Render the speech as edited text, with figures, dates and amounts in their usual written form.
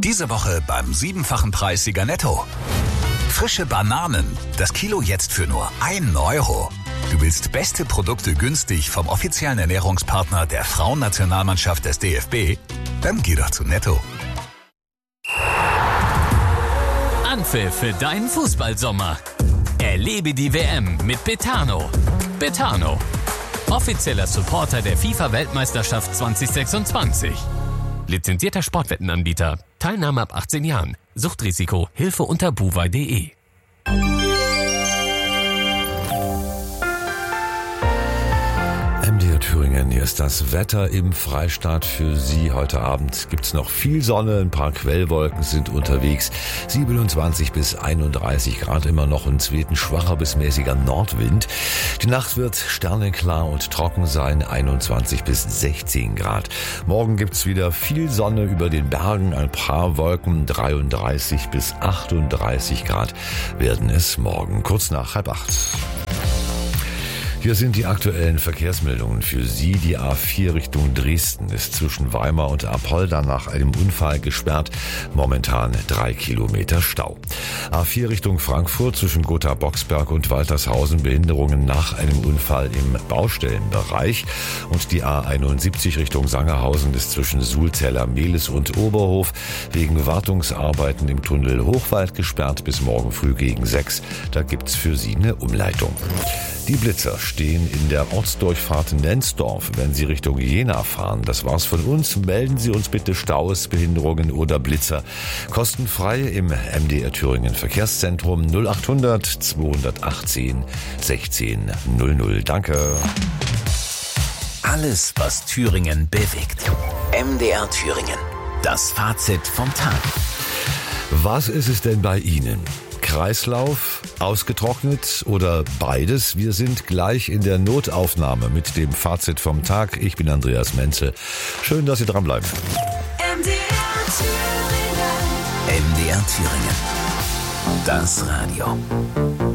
Diese Woche beim 7-fachen Preis Sieger Netto. Frische Bananen, das Kilo jetzt für nur 1 Euro. Du willst beste Produkte günstig vom offiziellen Ernährungspartner der Frauennationalmannschaft des DFB? Dann geh doch zu Netto. Anpfiff für deinen Fußballsommer. Erlebe die WM mit Betano. Betano, offizieller Supporter der FIFA-Weltmeisterschaft 2026. Lizenzierter Sportwettenanbieter. Teilnahme ab 18 Jahren. Suchtrisiko. Hilfe unter buwei.de. MDR Thüringen, hier ist das Wetter im Freistaat für Sie. Heute Abend gibt's noch viel Sonne, ein paar Quellwolken sind unterwegs. 27 bis 31 Grad, immer noch ein zweiten schwacher bis mäßiger Nordwind. Die Nacht wird sternenklar und trocken sein, 21 bis 16 Grad. Morgen gibt's wieder viel Sonne über den Bergen, ein paar Wolken, 33 bis 38 Grad werden es morgen, kurz nach 7:30. Hier sind die aktuellen Verkehrsmeldungen für Sie. Die A4 Richtung Dresden ist zwischen Weimar und Apolda nach einem Unfall gesperrt. Momentan 3 Kilometer Stau. A4 Richtung Frankfurt zwischen Gotha-Boxberg und Waltershausen Behinderungen nach einem Unfall im Baustellenbereich. Und die A71 Richtung Sangerhausen ist zwischen Sulzeller, Mehlis und Oberhof wegen Wartungsarbeiten im Tunnel Hochwald gesperrt bis morgen früh gegen 6. Da gibt's für Sie eine Umleitung. Die Blitzer stehen in der Ortsdurchfahrt Nensdorf, wenn Sie Richtung Jena fahren. Das war's von uns. Melden Sie uns bitte Staus, Behinderungen oder Blitzer. Kostenfrei im MDR Thüringen Verkehrszentrum 0800 218 16 00. Danke. Alles, was Thüringen bewegt. MDR Thüringen. Das Fazit vom Tag. Was ist es denn bei Ihnen? Kreislauf, ausgetrocknet oder beides? Wir sind gleich in der Notaufnahme mit dem Fazit vom Tag. Ich bin Andreas Menzel. Schön, dass Sie dranbleiben. MDR Thüringen. Das Radio.